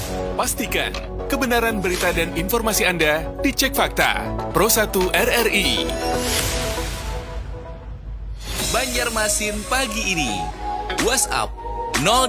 Pastikan kebenaran berita dan informasi Anda dicek fakta. Pro 1 RRI. Banjarmasin pagi ini. WhatsApp 0